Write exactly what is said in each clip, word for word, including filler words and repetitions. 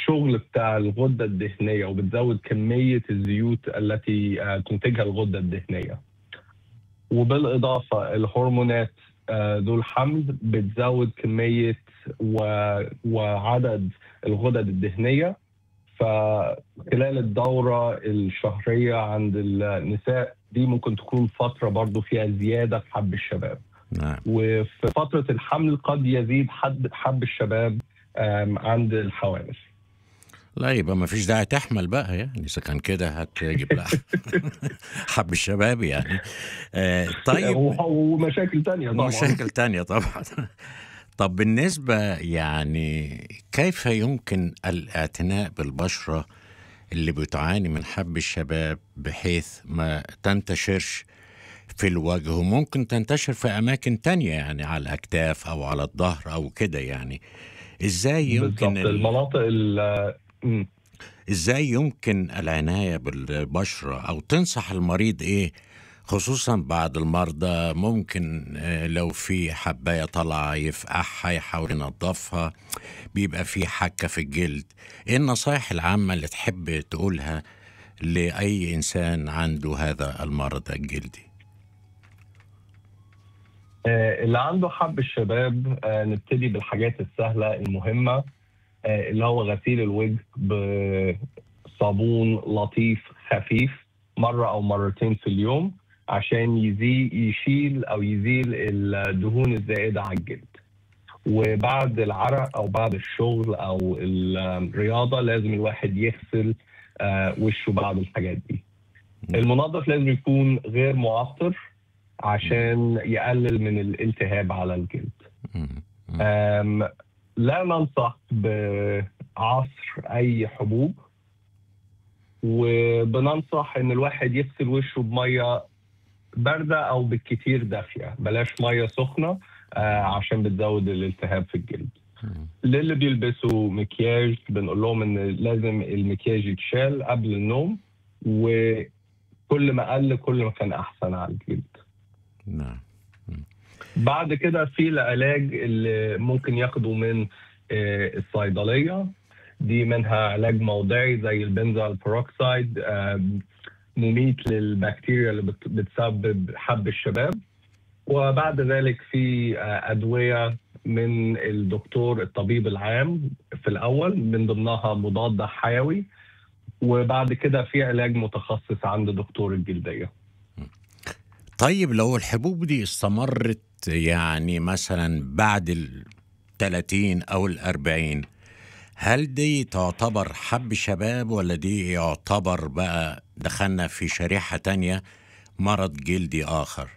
الشغل بتاع الغدة الدهنية وبتزود كمية الزيوت التي آه، تنتجها الغدة الدهنية. وبالإضافة الهرمونات آه، ذو الحمل بتزود كمية و- وعدد الغدد الدهنية. فخلال الدورة الشهرية عند النساء دي ممكن تكون فترة برضو فيها زيادة في حب الشباب. نعم. وفي فترة الحمل قد يزيد حد حب الشباب آم، عند الحوامل. لا يبقى ما فيش داعي تحمل بقى، يعني إذا كان كده هتجيب لها حب الشباب يعني. آه طيب، ومشاكل تانية طبعا. مشاكل تانية طبعا. طب بالنسبة يعني كيف يمكن الاعتناء بالبشرة اللي بتعاني من حب الشباب بحيث ما تنتشرش في الوجه، وممكن تنتشر في أماكن تانية يعني على الأكتاف أو على الظهر أو كده؟ يعني إزاي يمكن بالضبط ال... المناطق ال مم. إزاي يمكن العناية بالبشرة، أو تنصح المريض إيه خصوصا بعد المرضى؟ ممكن آه، لو في حباية طالعة يفقعها، يحاول ينظفها، بيبقى في حكة في الجلد. إيه النصائح العامة اللي تحب تقولها لأي إنسان عنده هذا المرض الجلدي؟ آه، اللي عنده حب الشباب آه، نبتدي بالحاجات السهلة المهمة، آه، اللي هو غسيل الوجه بصابون لطيف خفيف مرة أو مرتين في اليوم عشان يزي يشيل أو يزيل الدهون الزائدة على الجلد. وبعد العرق أو بعد الشغل أو الرياضة لازم الواحد يغسل آه، وشه بعد الحاجات دي. المنظف لازم يكون غير معطر عشان يقلل من الالتهاب على الجلد. أم، لا ننصح بعصر أي حبوب، وبننصح إن الواحد يغسل وشه بمية باردة أو بالكتير دافية، بلاش مية سخنة آه، عشان بتزود الالتهاب في الجلد. للي بيلبسوا مكياج بنقول لهم إن لازم المكياج يتشال قبل النوم، وكل ما قل كل ما كان أحسن على الجلد. نعم. بعد كده في العلاج اللي ممكن ياخدوا من آه، الصيدلية، دي منها علاج موضعي زي البنزال بيروكسيد، آم، مميت للبكتيريا اللي بت- بتسبب حب الشباب. وبعد ذلك في آه، أدوية من الدكتور الطبيب العام في الأول، من ضمنها مضاد حيوي. وبعد كده في علاج متخصص عند دكتور الجلدية. طيب لو الحبوب دي استمرت يعني مثلا بعد الثلاثين أو الأربعين، هل دي تعتبر حب شباب، ولا دي يعتبر بقى دخلنا في شريحة تانية، مرض جلدي آخر؟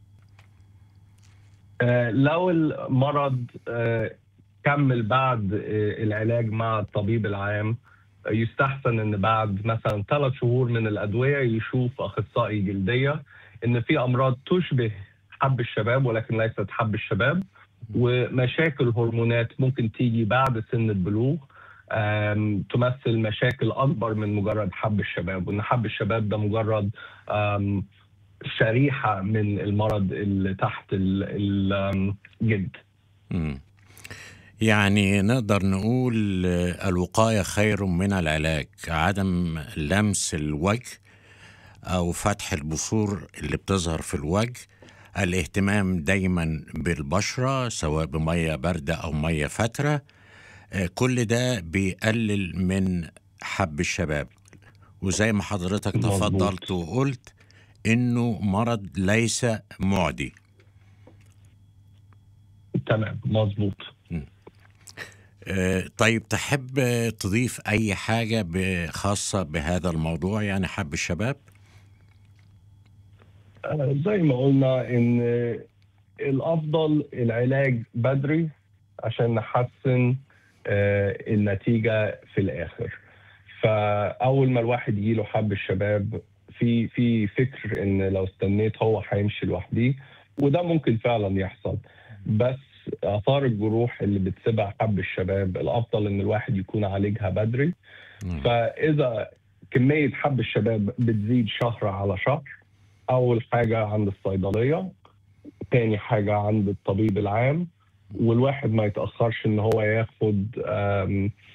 آه، لو المرض آه، كمل بعد آه، العلاج مع الطبيب العام، آه، يستحسن ان بعد مثلا ثلاث شهور من الادويه يشوف اخصائي جلديه، ان في امراض تشبه حب الشباب ولكن ليست حب الشباب. ومشاكل هرمونات ممكن تيجي بعد سن البلوغ آم، تمثل مشاكل اكبر من مجرد حب الشباب، وان حب الشباب ده مجرد آم، شريحه من المرض اللي تحت ال- الجلد. مم. يعني نقدر نقول آه، الوقاية خير من العلاج. عدم لمس الوجه أو فتح البثور اللي بتظهر في الوجه، الاهتمام دايما بالبشرة سواء بمية باردة أو مية فترة، آه، كل ده بيقلل من حب الشباب. وزي ما حضرتك مظبوط. تفضلت وقلت إنه مرض ليس معدي. تمام مظبوط. آه، طيب تحب تضيف أي حاجة ب- خاصة بهذا الموضوع، يعني حب الشباب؟ آه، زي ما قلنا ان الافضل العلاج بدري عشان نحسن آه، النتيجه في الاخر. فاول ما الواحد يجيله حب الشباب، في في فكر ان لو استنيت هو هيمشي لوحده، وده ممكن فعلا يحصل. بس اثار الجروح اللي بتسبب حب الشباب الافضل ان الواحد يكون عالجها بدري. مم. فاذا كميه حب الشباب بتزيد شهر على شهر، اول حاجه عند الصيدليه، تاني حاجه عند الطبيب العام، والواحد ما يتاخرش ان هو ياخد آم،